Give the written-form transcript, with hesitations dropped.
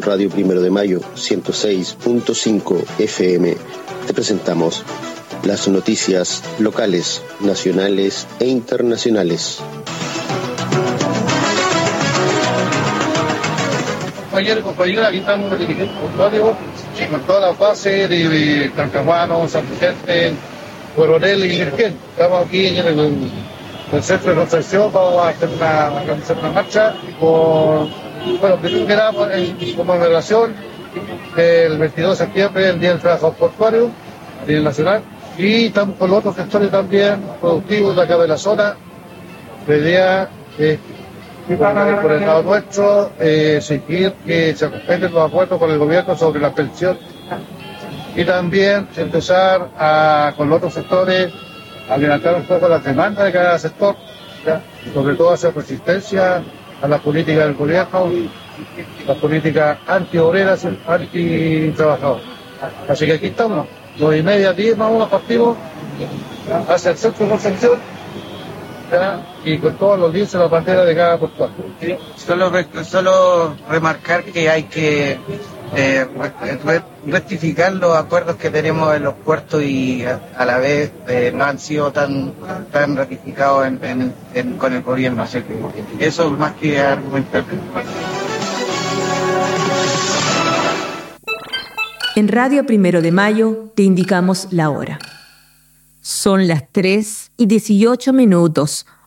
Radio Primero de Mayo 106.5 FM te presentamos las noticias locales, nacionales e internacionales. Ayer, compañeros, aquí estamos en el dirigente Portuario, con toda la base de Talcahuano, San Vicente, Coronel y Virgen. Estamos aquí en el centro de concentración, vamos a hacer una marcha primero que nada, como relación el 22 de septiembre, el Día del Trabajador Portuario a nivel nacional, y estamos con los otros sectores también productivos de acá de la zona. La idea es, por el lado nuestro, exigir que se respeten los acuerdos con el gobierno sobre la pensión y también empezar con los otros sectores a levantar un poco las demandas de cada sector, ¿ya? Sobre todo hacer resistencia a la política del gobierno, las políticas anti-obreras, anti-trabajadores. Así que aquí estamos, 9:30, 10 más o menos partimos hacia el centro de concentración, ¿ya? Y con todos los linces de la bandera de cada portal. Solo remarcar que hay que rectificar los acuerdos que tenemos en los puertos y a la vez no han sido tan ratificados con el gobierno. Así que eso es más que argumentar. En Radio Primero de Mayo te indicamos la hora. Son las 3:18.